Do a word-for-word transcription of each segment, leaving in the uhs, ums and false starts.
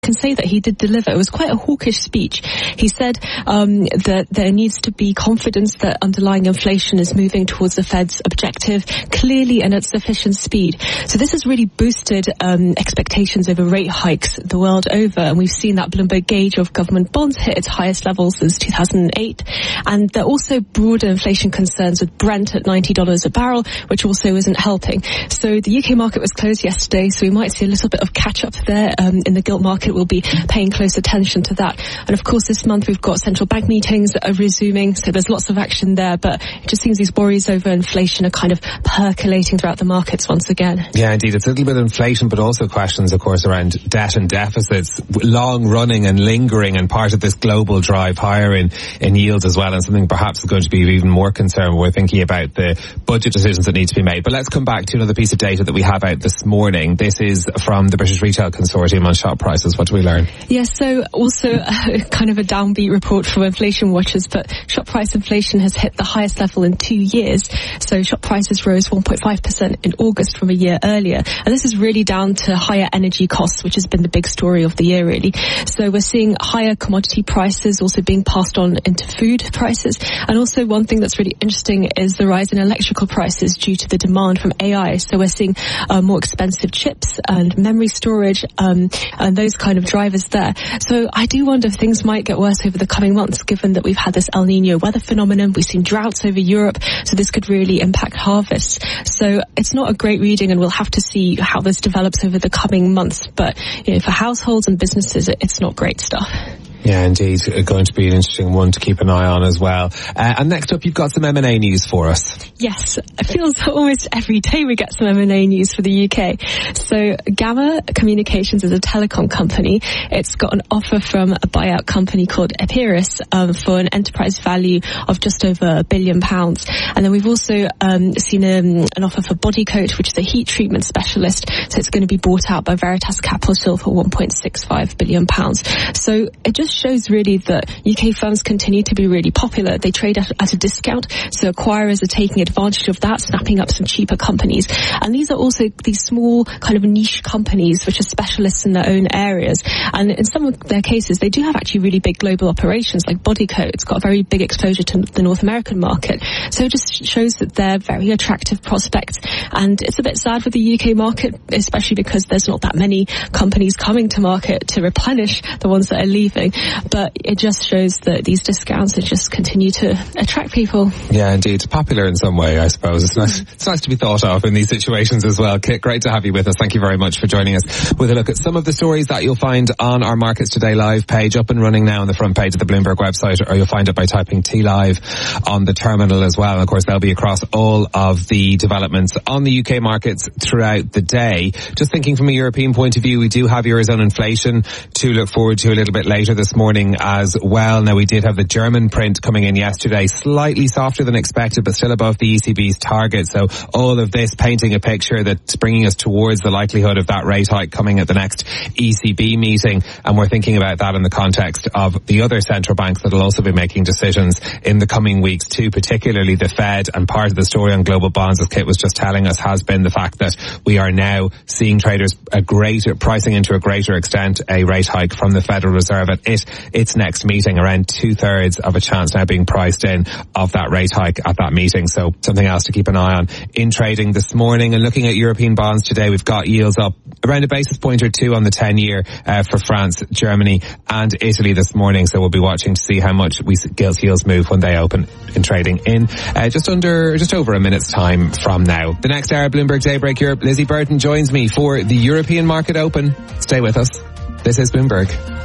can say that he did deliver. It was quite a hawkish speech. He said um, that there needs to be confidence that underlying inflation is moving towards the Fed's objective clearly and at sufficient speed. So this has really boosted um, expectations over rate hikes the world over, and we've seen that Bloomberg gauge of government bonds hit its highest level since two thousand eight. And there are also broader inflation concerns with Brent at ninety dollars a barrel, which also isn't helping. So the U K market was closed yesterday, so we might see a little bit of catch up there um, in the gilt market. We'll be paying close attention to that. And of course, this month we've got central bank meetings that are resuming, so there's lots of action there. But it just seems these worries over inflation are kind of percolating throughout the markets once again. Yeah, indeed. It's a little bit of inflation, but also questions, of course, around debt and deficits, long running and lingering, and part of this global drive higher in, in yields as well, and something perhaps is going to be of even more concern when we're thinking about the budget decisions that need to be made. But let's come back to another piece of data that we have out this morning. This is from the British Retail Consortium on shop prices. What do we learn? Yes, so also uh, kind of a downbeat report from inflation watchers, but shop price inflation has hit the highest level in two years. So shop prices rose one point five percent in August from a year earlier. And this is really down to higher energy costs, which has been the big story of the year, really. So we're seeing higher commodity prices also being passed on into food prices. And also one thing that's really interesting is the rise in electrical prices due to the demand from A I. So we're seeing uh, more expensive chips and memory storage um, and those kind of drivers there. So I do wonder if things might get worse over the coming months, given that we've had this El Nino weather phenomenon. We've seen droughts over Europe, so this could really impact harvests. So it's not a great reading, and we'll have to see how this develops over the coming months. But you know, for households and businesses, it's not great stuff. Yeah, indeed. Going to be an interesting one to keep an eye on as well. Uh, and next up, you've got some M and A news for us. Yes, it feels almost every day we get some M and A news for the U K. So Gamma Communications is a telecom company. It's got an offer from a buyout company called Epirus um, for an enterprise value of just over a billion pounds. And then we've also um, seen um, an offer for Bodycote, which is a heat treatment specialist. So it's going to be bought out by Veritas Capital for one point six five billion pounds. So it just shows really that U K firms continue to be really popular. They trade at, at a discount, so acquirers are taking advantage of that, snapping up some cheaper companies. And these are also these small kind of niche companies which are specialists in their own areas. And in some of their cases, they do have actually really big global operations, like Bodycote. It's got a very big exposure to the North American market. So it just shows that they're very attractive prospects. And it's a bit sad for the U K market, especially because there's not that many companies coming to market to replenish the ones that are leaving. But it just shows that these discounts just continue to attract people. Yeah, indeed. Popular in some way, I suppose. It's nice, it's nice to be thought of in these situations as well. Kit, great to have you with us. Thank you very much for joining us with a look at some of the stories that you'll find on our Markets Today live page, up and running now on the front page of the Bloomberg website, or you'll find it by typing T Live on the terminal as well. And of course, they'll be across all of the developments on the U K markets throughout the day. Just thinking from a European point of view, we do have Eurozone inflation to look forward to a little bit later this morning as well. Now, we did have the German print coming in yesterday, slightly softer than expected, but still above the E C B's target. So all of this painting a picture that's bringing us towards the likelihood of that rate hike coming at the next E C B meeting. And we're thinking about that in the context of the other central banks that will also be making decisions in the coming weeks too, particularly the Fed. And part of the story on global bonds, as Kit was just telling us, has been the fact that we are now seeing traders a greater pricing into a greater extent a rate hike from the Federal Reserve at it its next meeting. Around two thirds of a chance now being priced in of that rate hike at that meeting. So something else to keep an eye on in trading this morning. And looking at European bonds today, we've got yields up around a basis point or two on the ten year uh, for France, Germany and Italy this morning. So we'll be watching to see how much we gilt yields move when they open in trading in uh, just under, just over a minute's time from now. The next hour, Bloomberg Daybreak Europe, Lizzie Burton joins me for the European Market Open. Stay with us. This is Bloomberg.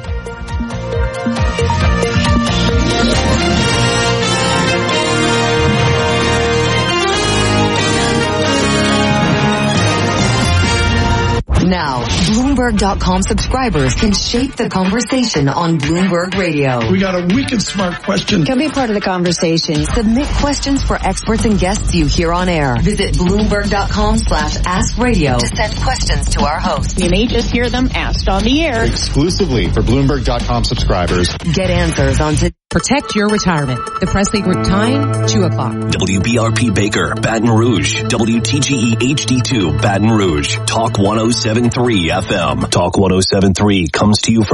Now, Bloomberg dot com subscribers can shape the conversation on Bloomberg Radio. We got a wicked smart question. Can be part of the conversation. Submit questions for experts and guests you hear on air. Visit Bloomberg dot com slash ask radio to send questions to our host. You may just hear them asked on the air. Exclusively for Bloomberg dot com subscribers. Get answers on to Protect your retirement. The Presley Group time, two o'clock. W B R P Baker, Baton Rouge. W T G E H D two, Baton Rouge. Talk one oh seven point three F M. Talk one oh seven point three comes to you from